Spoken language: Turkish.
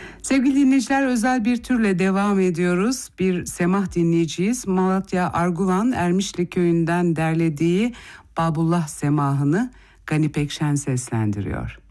Sevgili dinleyiciler, özel bir türle devam ediyoruz. Bir semah dinleyeceğiz. Malatya Arguvan Ermişli köyünden derlediği Babullah semahını Gani Pekşen seslendiriyor.